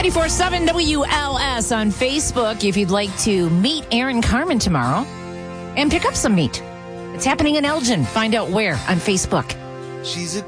94.7 WLS on Facebook if you'd like to meet Aaron Carmen tomorrow and pick up some meat. It's happening in Elgin. Find out where on Facebook. She's a